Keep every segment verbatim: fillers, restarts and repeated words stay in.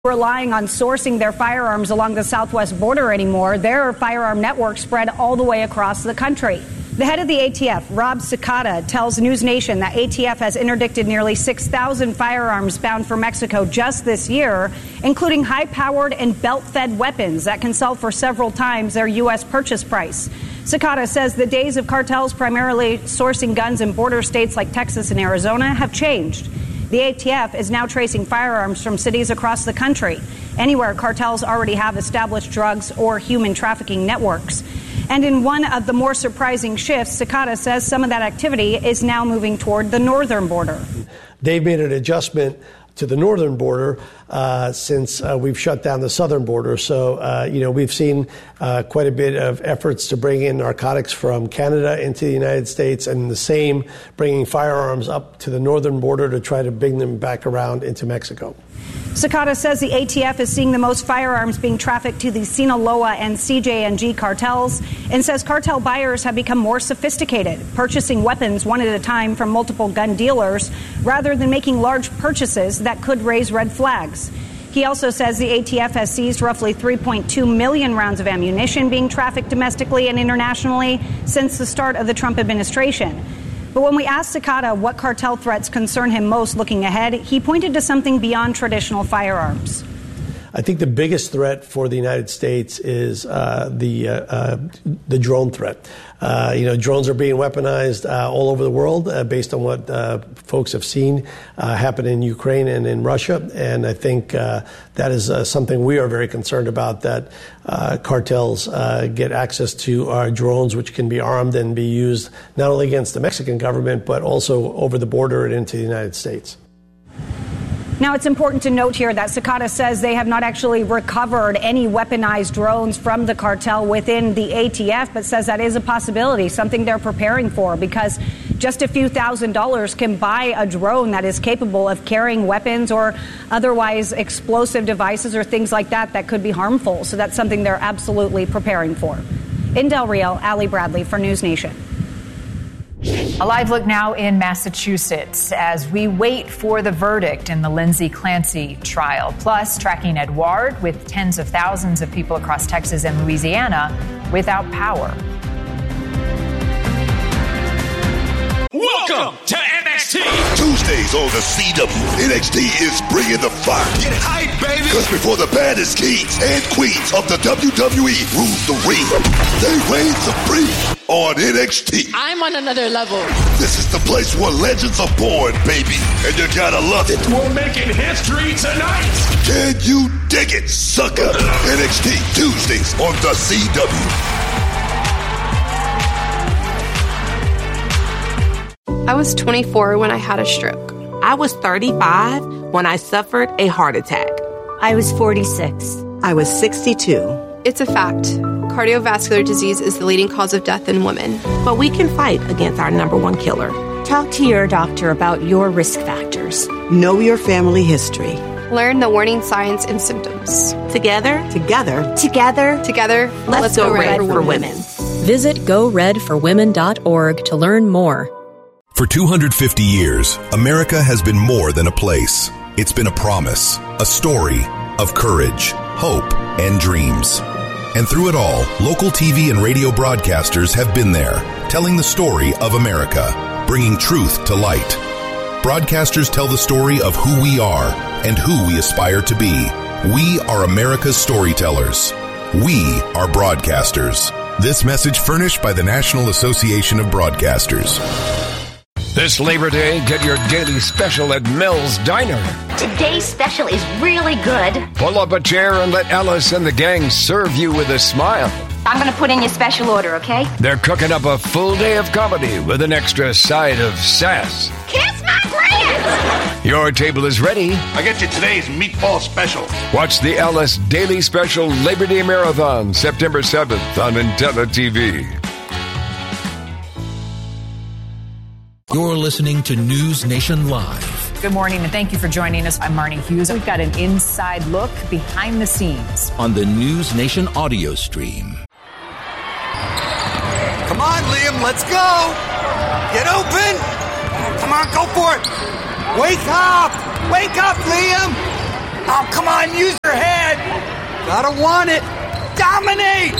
relying on sourcing their firearms along the southwest border anymore. Their firearm network spread all the way across the country. The head of the A T F, Rob Cicada, tells News Nation that A T F has interdicted nearly six thousand firearms bound for Mexico just this year, including high-powered and belt-fed weapons that can sell for several times their U S purchase price. Cicada says the days of cartels primarily sourcing guns in border states like Texas and Arizona have changed. The A T F is now tracing firearms from cities across the country, anywhere cartels already have established drugs or human trafficking networks. And in one of the more surprising shifts, Cicada says some of that activity is now moving toward the northern border. They've made an adjustment to the northern border uh, since uh, we've shut down the southern border. So, uh, you know, we've seen uh, quite a bit of efforts to bring in narcotics from Canada into the United States, and the same bringing firearms up to the northern border to try to bring them back around into Mexico. Cicada says the A T F is seeing the most firearms being trafficked to the Sinaloa and C J N G cartels, and says cartel buyers have become more sophisticated, purchasing weapons one at a time from multiple gun dealers rather than making large purchases that could raise red flags. He also says the A T F has seized roughly three point two million rounds of ammunition being trafficked domestically and internationally since the start of the Trump administration. But when we asked Cicada what cartel threats concern him most looking ahead, he pointed to something beyond traditional firearms. I think the biggest threat for the United States is uh, the uh, uh, the drone threat. Uh, you know, drones are being weaponized uh, all over the world uh, based on what uh, folks have seen uh, happen in Ukraine and in Russia. And I think uh, that is uh, something we are very concerned about, that uh, cartels uh, get access to our drones, which can be armed and be used not only against the Mexican government, but also over the border and into the United States. Now, it's important to note here that Cicada says they have not actually recovered any weaponized drones from the cartel within the A T F, but says that is a possibility, something they're preparing for, because just a few thousand dollars can buy a drone that is capable of carrying weapons or otherwise explosive devices or things like that that could be harmful. So that's something they're absolutely preparing for. In Del Rio, Allie Bradley for News Nation. A live look now in Massachusetts as we wait for the verdict in the Lindsay Clancy trial. Plus, tracking Edouard with tens of thousands of people across Texas and Louisiana without power. Welcome to N X T. Tuesdays on the C W. N X T is bringing the fire. Get hype, baby. Because before the baddest kings and queens of the W W E rule the ring, they reign supreme on N X T. I'm on another level. This is the place where legends are born, baby. And you gotta love it. We're making history tonight. Can you dig it, sucker? N X T Tuesdays on the C W. I was twenty-four when I had a stroke. I was thirty-five when I suffered a heart attack. I was forty-six. I was sixty-two. It's a fact. Cardiovascular disease is the leading cause of death in women. But we can fight against our number one killer. Talk to your doctor about your risk factors. Know your family history. Learn the warning signs and symptoms. Together, together, together, together, let's, let's go, go red, red for, for women. women. Visit go red for women dot org to learn more. For two hundred fifty years, America has been more than a place. It's been a promise, a story of courage, hope, and dreams. And through it all, local T V and radio broadcasters have been there, telling the story of America, bringing truth to light. Broadcasters tell the story of who we are and who we aspire to be. We are America's storytellers. We are broadcasters. This message furnished by the National Association of Broadcasters. This Labor Day, get your daily special at Mel's Diner. Today's special is really good. Pull up a chair and let Alice and the gang serve you with a smile. I'm going to put in your special order, okay? They're cooking up a full day of comedy with an extra side of sass. Kiss my brand! Your table is ready. I get you today's meatball special. Watch the Alice Daily Special Labor Day Marathon, September seventh on Intella T V. You're listening to News Nation Live. Good morning, and thank you for joining us. I'm Marnie Hughes. We've got an inside look behind the scenes on the News Nation audio stream. Come on, Liam, let's go. Get open. Come on, go for it. Wake up. Wake up, Liam. Oh, come on, use your head. Gotta want it. Dominate!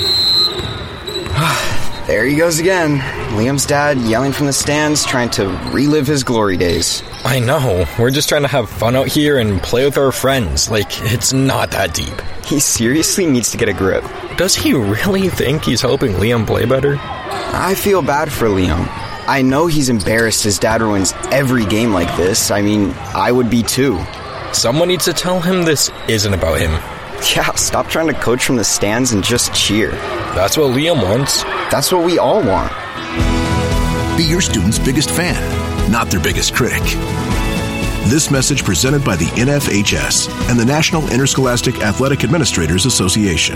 There he goes again. Liam's dad yelling from the stands, trying to relive his glory days. I know. We're just trying to have fun out here and play with our friends. Like, it's not that deep. He seriously needs to get a grip. Does he really think he's helping Liam play better? I feel bad for Liam. I know he's embarrassed his dad ruins every game like this. I mean, I would be too. Someone needs to tell him this isn't about him. Yeah, stop trying to coach from the stands and just cheer. That's what Liam wants. That's what we all want. Be your student's biggest fan, not their biggest critic. This message presented by the N F H S and the National Interscholastic Athletic Administrators Association.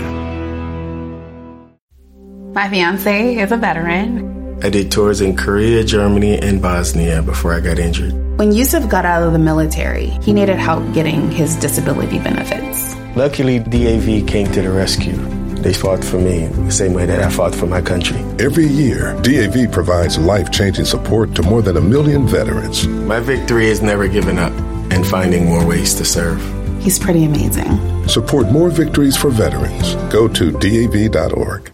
My fiance is a veteran. I did tours in Korea, Germany, and Bosnia before I got injured. When Yusuf got out of the military, he needed help getting his disability benefits. Luckily, D A V came to the rescue. They fought for me the same way that I fought for my country. Every year, D A V provides life-changing support to more than a million veterans. My victory is never giving up and finding more ways to serve. He's pretty amazing. Support more victories for veterans. Go to D A V dot org.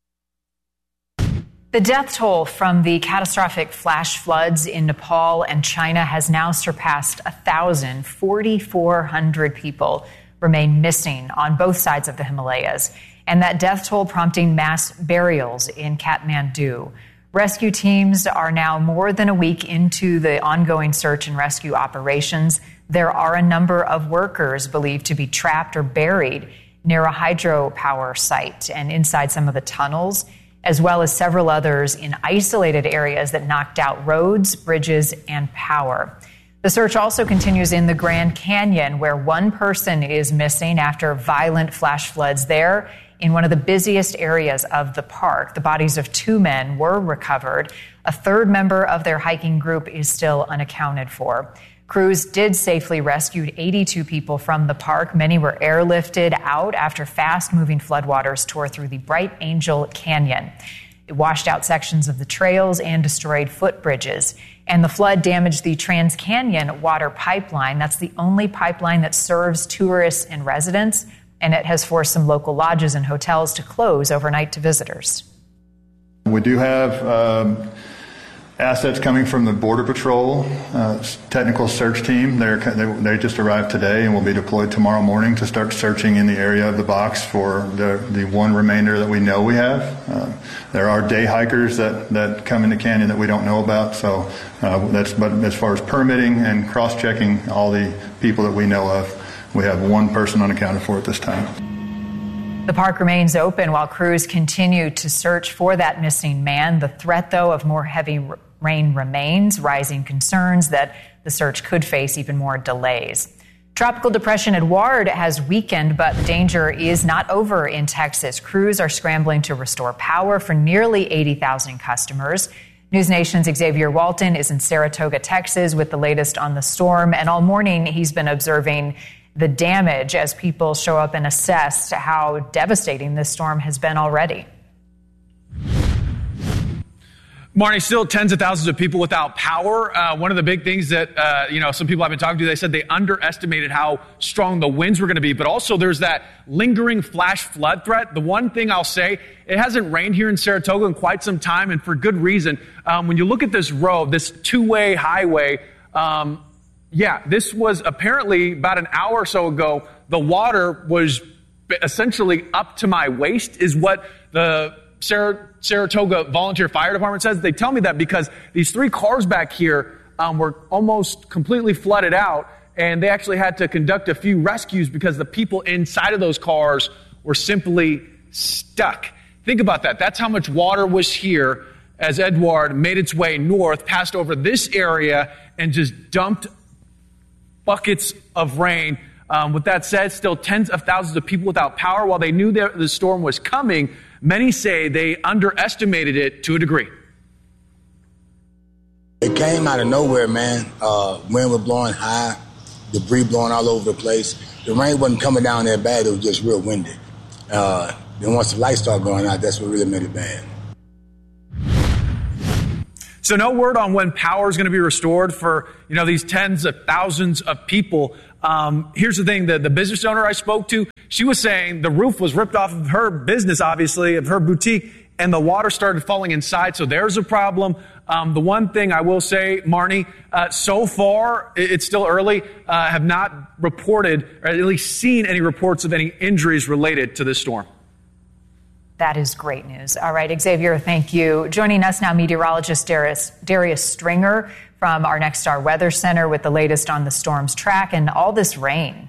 The death toll from the catastrophic flash floods in Nepal and China has now surpassed one thousand. forty-four hundred people remain missing on both sides of the Himalayas, and that death toll prompting mass burials in Kathmandu. Rescue teams are now more than a week into the ongoing search and rescue operations. There are a number of workers believed to be trapped or buried near a hydropower site and inside some of the tunnels, as well as several others in isolated areas that knocked out roads, bridges, and power. The search also continues in the Grand Canyon, where one person is missing after violent flash floods there in one of the busiest areas of the park. The bodies of two men were recovered. A third member of their hiking group is still unaccounted for. Crews did safely rescue eighty-two people from the park. Many were airlifted out after fast-moving floodwaters tore through the Bright Angel Canyon. It washed out sections of the trails and destroyed footbridges. And the flood damaged the Trans-Canyon water pipeline. That's the only pipeline that serves tourists and residents, and it has forced some local lodges and hotels to close overnight to visitors. We do have um, assets coming from the Border Patrol uh, technical search team. They're, they, they just arrived today and will be deployed tomorrow morning to start searching in the area of the box for the, the one remainder that we know we have. Uh, there are day hikers that, that come in the canyon that we don't know about. So uh, that's, but as far as permitting and cross-checking all the people that we know of, we have one person unaccounted for at this time. The park remains open while crews continue to search for that missing man. The threat, though, of more heavy rain remains, rising concerns that the search could face even more delays. Tropical Depression Edouard has weakened, but the danger is not over in Texas. Crews are scrambling to restore power for nearly eighty thousand customers. News Nation's Xavier Walton is in Saratoga, Texas, with the latest on the storm. And all morning, he's been observing the damage as people show up and assess how devastating this storm has been already. Marnie, still tens of thousands of people without power. Uh, one of the big things that, uh, you know, some people I've been talking to, they said they underestimated how strong the winds were going to be. But also there's that lingering flash flood threat. The one thing I'll say, it hasn't rained here in Saratoga in quite some time, and for good reason. Um, when you look at this road, this two-way highway, um, yeah, this was apparently about an hour or so ago, the water was essentially up to my waist, is what the Sar- Saratoga Volunteer Fire Department says. They tell me that because these three cars back here um, were almost completely flooded out, and they actually had to conduct a few rescues because the people inside of those cars were simply stuck. Think about that. That's how much water was here as Edouard made its way north, passed over this area, and just dumped buckets of rain. Um, with that said, still tens of thousands of people without power. While they knew that the storm was coming, many say they underestimated it to a degree. It came out of nowhere, man. Uh, wind was blowing high, debris blowing all over the place. The rain wasn't coming down that bad. It was just real windy. Uh, then once the lights started going out, that's what really made it bad. So no word on when power is going to be restored for, you know, these tens of thousands of people. Um, here's the thing, the, the business owner I spoke to, she was saying the roof was ripped off of her business, obviously, of her boutique, and the water started falling inside. So there's a problem. Um, the one thing I will say, Marnie, uh, so far, it's still early, uh, have not reported, or at least seen any reports of any injuries related to this storm. That is great news. All right, Xavier, thank you. Joining us now, meteorologist Darius, Darius Stringer from our Nexstar Weather Center with the latest on the storm's track and all this rain.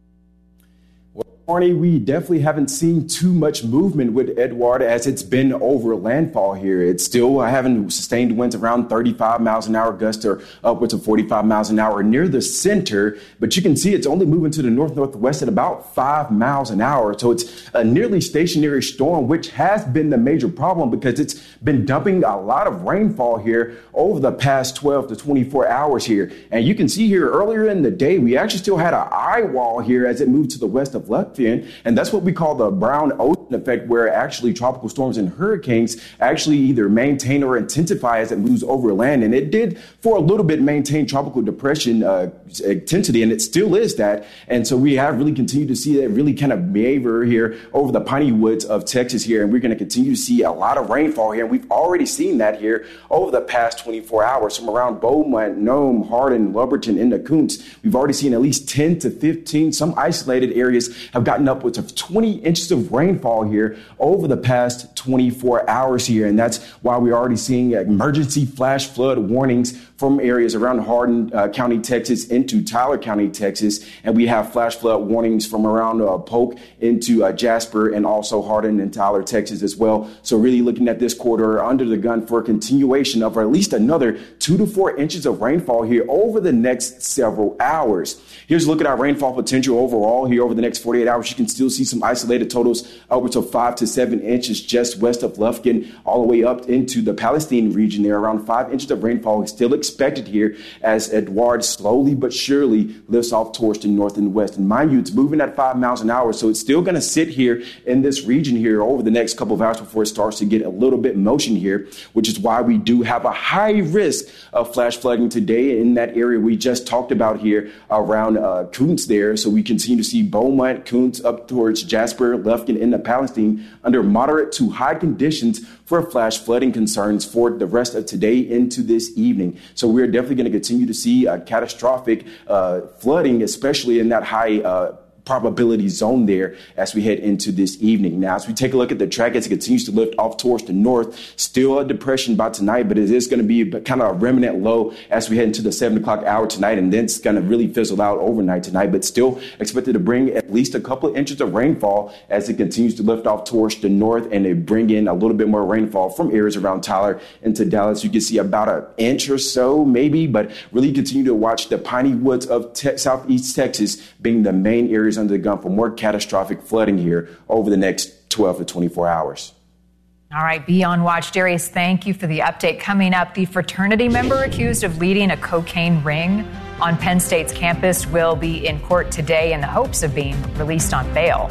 Marnie, we definitely haven't seen too much movement with Edouard as it's been over landfall here. It's still having sustained winds around thirty-five miles an hour, gusts or upwards of forty-five miles an hour near the center. But you can see it's only moving to the north-northwest at about five miles an hour. So it's a nearly stationary storm, which has been the major problem because it's been dumping a lot of rainfall here over the past twelve to twenty-four hours here. And you can see here earlier in the day, we actually still had an eye wall here as it moved to the west of Lutfield. And that's what we call the brown ocean effect, where actually tropical storms and hurricanes actually either maintain or intensify as it moves over land. And it did for a little bit maintain tropical depression uh, intensity, and it still is that. And so we have really continued to see that really kind of behavior here over the piney woods of Texas here. And we're going to continue to see a lot of rainfall here. And we've already seen that here over the past twenty-four hours from around Beaumont, Nome, Hardin, Lumberton, into Koontz. We've already seen at least ten to fifteen. Some isolated areas have gotten upwards of twenty inches of rainfall here over the past twenty-four hours here. And that's why we're already seeing emergency flash flood warnings from areas around Hardin uh, County, Texas, into Tyler County, Texas. And we have flash flood warnings from around uh, Polk into uh, Jasper and also Hardin and Tyler, Texas as well. So really looking at this quarter under the gun for a continuation of at least another two to four inches of rainfall here over the next several hours. Here's a look at our rainfall potential overall here over the next forty-eight hours. You can still see some isolated totals upwards of five to seven inches just west of Lufkin, all the way up into the Palestine region there. Around five inches of rainfall is still expected here as Edouard slowly but surely lifts off towards the north and west. And mind you, it's moving at five miles an hour, so it's still going to sit here in this region here over the next couple of hours before it starts to get a little bit motion here, which is why we do have a high risk of flash flooding today in that area we just talked about here around uh, Koontz there. So we continue to see Beaumont, Koontz up towards Jasper, Lufkin, into Palestine under moderate to high conditions for flash flooding concerns for the rest of today into this evening. So we're definitely going to continue to see uh, catastrophic uh, flooding, especially in that high uh, probability zone there as we head into this evening. Now, as we take a look at the track as it continues to lift off towards the north, still a depression by tonight, but it is going to be kind of a remnant low as we head into the seven o'clock hour tonight, and then it's going to really fizzle out overnight tonight, but still expected to bring at least a couple of inches of rainfall as it continues to lift off towards the north, and they bring in a little bit more rainfall from areas around Tyler into Dallas. You can see about an inch or so maybe, but really continue to watch the piney woods of te- southeast Texas being the main areas under the gun for more catastrophic flooding here over the next twelve to twenty-four hours. All right, be on watch. Darius, thank you for the update. Coming up, the fraternity member accused of leading a cocaine ring on Penn State's campus will be in court today in the hopes of being released on bail.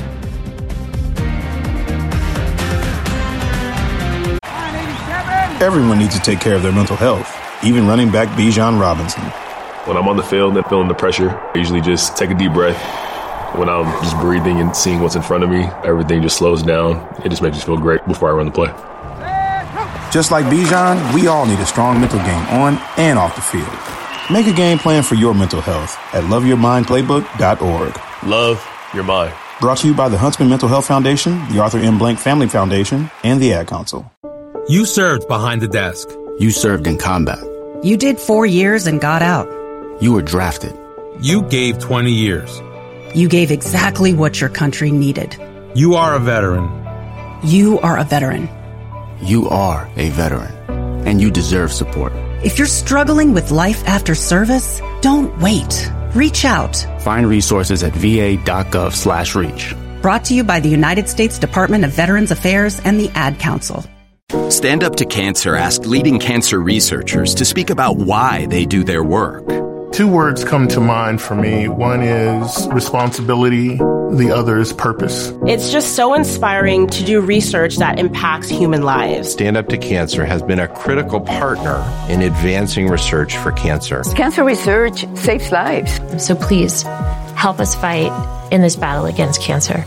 Everyone needs to take care of their mental health, even running back Bijan Robinson. When I'm on the field and feeling the pressure, I usually just take a deep breath. When I'm just breathing and seeing what's in front of me, everything just slows down. It just makes me feel great before I run the play. Just like Bijan, we all need a strong mental game on and off the field. Make a game plan for your mental health at love your mind playbook dot org. Love your mind. Brought to you by the Huntsman Mental Health Foundation, the Arthur M. Blank Family Foundation, and the Ad Council. You served behind the desk. You served in combat. You did four years and got out. You were drafted. You gave twenty years. You gave exactly what your country needed. You are a veteran. You are a veteran. You are a veteran, and you deserve support. If you're struggling with life after service, don't wait. Reach out. Find resources at va.gov slash reach. Brought to you by the United States Department of Veterans Affairs and the Ad Council. Stand Up to Cancer asked leading cancer researchers to speak about why they do their work. Two words come to mind for me. One is responsibility. the other's purpose. It's just so inspiring to do research that impacts human lives. Stand Up to Cancer has been a critical partner in advancing research for cancer. Cancer research saves lives. So please help us fight in this battle against cancer.